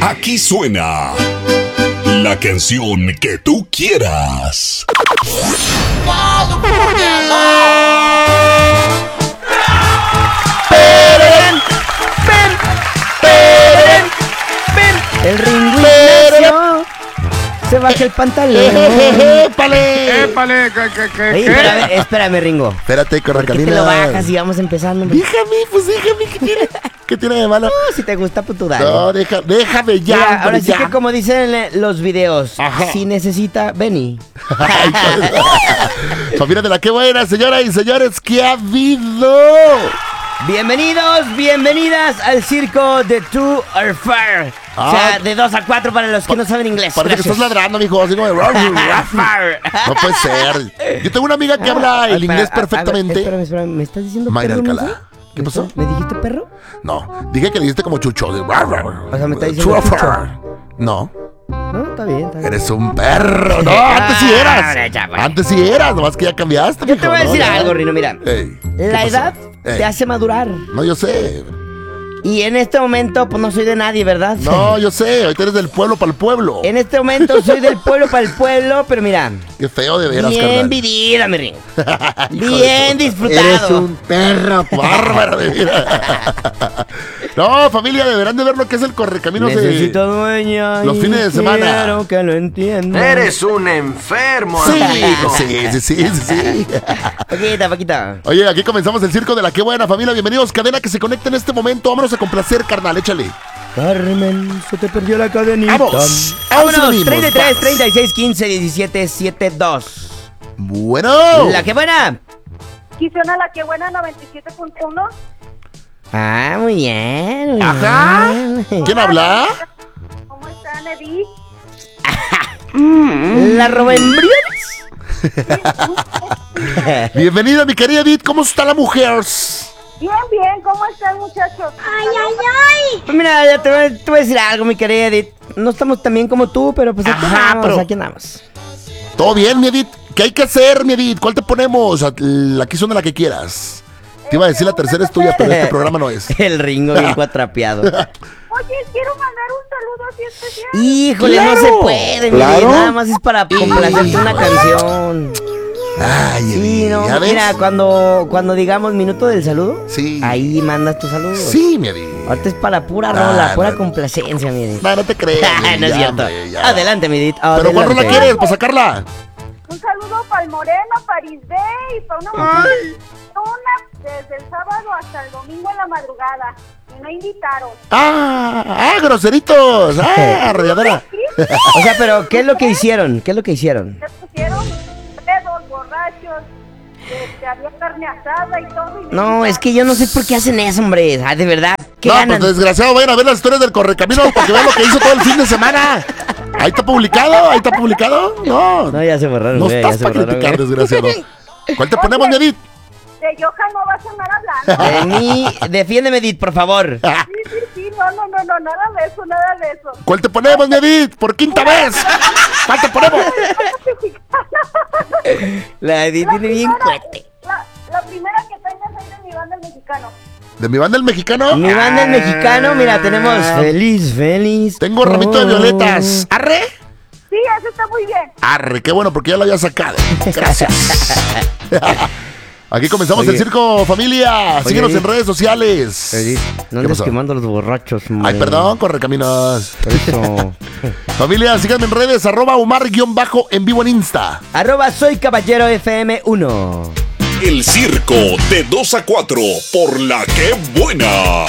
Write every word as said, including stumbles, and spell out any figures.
Aquí suena la canción que tú quieras. ¡Peren! ¡Pen! ¡Peren! ¡Pen! El Ringo Ignacio se baja el pantalón. ¡Épale! ¡Épale! ¿Qué, qué, qué? Oye, espérame, espérame, Ringo. Espérate, ¿Por qué Correcamino. te lo bajas y vamos empezando? hombre? Déjame, pues déjame. ¿Qué tiene, ¿Qué tiene de malo? No, si te gusta, pues tú dale. No, deja, déjame ya. Mira, hombre, ahora sí ya. que como dicen en los videos, Ajá. si necesita, vení. Ay, familia de la que buena, señoras y señores, ¿qué ha habido? Bienvenidos, bienvenidas al circo de Two or Far. Ah. O sea, de dos a cuatro para los que no saben inglés. Parece que Gracias. estás ladrando, mijo, así como de... No puede ser. Yo tengo una amiga que habla el Espera, inglés a- a ver, perfectamente. Espérame, espérame, ¿me estás diciendo Mayra perro? Alcalá. menso? ¿Qué pasó? ¿Me dijiste perro? No, dije que le dijiste como chucho. De... O sea, me está diciendo Two or chucho. far. No, No, está bien, está bien. eres un perro. No, antes sí eras. Antes sí eras, nomás que ya cambiaste, Yo mijo, te voy a ¿no? decir Ya. algo, Rino, mira. Ey, ¿qué La pasó? edad Ey. te hace madurar. No, yo sé. Y en este momento, pues no soy de nadie, ¿verdad? No, yo sé. Ahorita eres del pueblo para el pueblo. En este momento soy del pueblo para el pueblo, pero mira, Qué feo de veras, bien carnal. vivida, mi Ringo. Hijo de Bien tu- disfrutado. Eres un perro bárbaro de vida. No, familia, deberán de ver lo que es el Correcaminos de... Necesito dueña los y fines de semana. quiero que lo entiendan. Eres un enfermo, Sí, amigo. sí, sí, sí, sí, sí. Paquita, Paquita. Oye, aquí comenzamos el circo de la que buena, familia. Bienvenidos, cadena que se conecta en este momento. Vámonos a complacer, carnal, échale. Carmen, se te perdió la cadenita. Vamos. Vámonos, venimos, treinta y tres, vamos. treinta y seis, quince, diecisiete, setenta y dos. Bueno. La que buena. Quisiona la que buena noventa y siete punto uno. Ah, muy bien. Muy Ajá. bien. ¿Quién habla? ¿Cómo están, Edith? La roba embriones. Bienvenida, mi querida Edith. ¿Cómo está la mujer? Bien, bien, ¿cómo están, muchachos? Ay, ay, ay. Pues mira, ya te voy, te voy a decir algo, mi querida Edith. No estamos tan bien como tú, pero pues aquí Ajá, andamos, pero- aquí andamos. ¿Todo bien, mi Edith? ¿Qué hay que hacer, mi Edith? ¿Cuál te ponemos? Aquí son de la que quieras. Te iba a decir la tercera es tuya, pero este programa no es. El Ringo bien cuatrapeado. Oye, quiero mandar un saludo así especial. Híjole, Claro, no se puede, mi claro. Edith, nada más es para complacerte una canción. Ay, Sí, Edith, no, ¿ya ves? mira, cuando, cuando digamos minuto del saludo, Sí. ahí mandas tu saludo. Sí, mi Edith. Ahorita es para pura Ah, rola, pura no. complacencia, mi Edith. No, no te creas. no Edith, es ya, cierto. hombre, ya. Adelante, mi Edith. ¿Pero cuál rola adelante. quieres para sacarla? Un saludo para el Moreno, para Isbey y para una mujer. Una desde el sábado hasta el domingo en la madrugada. Y me invitaron. ¡Ah! ¡Ah, groseritos! ¡Ah, arrolladora! ¿Sí? O sea, pero ¿qué es lo que hicieron? ¿Qué es lo que hicieron? Se pusieron pedos, borrachos. Este, había carne asada y todo. Y me No, invitaron. es que yo no sé por qué hacen eso, hombre. Ah, de verdad. ¿Qué No, ganan? pues desgraciado, vayan a ver las historias del Correcaminos para que vean lo que hizo todo el fin de semana. Ahí está publicado, ahí está publicado. No, No, ya se borraron, no güey, ya estás se para borraron, criticar, güey. desgraciado. ¿Cuál te ponemos, mi Edith? De Johan no vas a andar hablando. De mí, defiéndeme, Edith, por favor. Sí, sí, sí, no, no, no, no, nada de eso, nada de eso. ¿Cuál te ponemos, mi Edith? Por quinta vez. ¿Cuál te ponemos? La Edith tiene bien cuete. La, la primera que tengas es de mi banda el mexicano. ¿De mi banda el mexicano? Mi banda el mexicano, mira, tenemos Feliz, Feliz. Tengo ramito de violetas. ¿Arre? Sí, eso está muy bien. Arre, qué bueno, porque ya lo había sacado. Gracias. Aquí comenzamos Oye. el circo, familia. Oye, Síguenos en Edith. redes sociales. Edith, no ¿Qué andes pasó? quemando a los borrachos, hombre. Ay, perdón, Correcaminos. Eso. Familia, síganme en redes, arroba Omar-bajo en vivo en Insta. Arroba soy caballero F M uno. El circo de dos a cuatro por la que buena.